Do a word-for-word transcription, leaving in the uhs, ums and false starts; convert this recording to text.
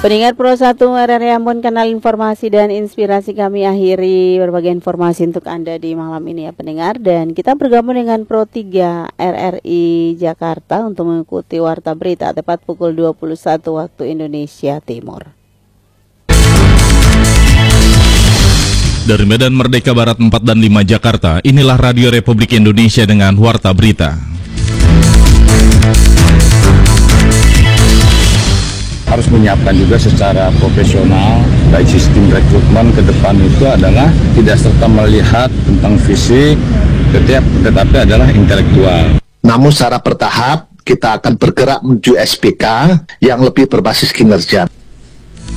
Pendengar Pro satu R R I Ambon, kanal informasi dan inspirasi kami akhiri berbagai informasi untuk Anda di malam ini ya pendengar. Dan kita bergabung dengan Pro tiga R R I Jakarta untuk mengikuti warta berita tepat pukul dua puluh satu waktu Indonesia Timur. Dari Medan Merdeka Barat empat dan lima Jakarta, inilah Radio Republik Indonesia dengan warta berita. Harus menyiapkan juga secara profesional, baik sistem rekrutmen ke depan itu adalah tidak serta melihat tentang fisik, tetapi, tetapi adalah intelektual. Namun secara bertahap kita akan bergerak menuju S P K yang lebih berbasis kinerja.